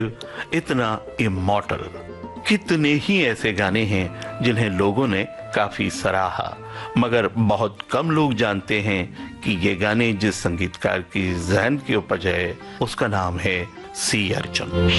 इतना इमॉर्टल। कितने ही ऐसे गाने हैं जिन्हें लोगों ने काफी सराहा, मगर बहुत कम लोग जानते हैं कि ये गाने जिस संगीतकार की जहन की उपज है उसका नाम है सी अर्जुन।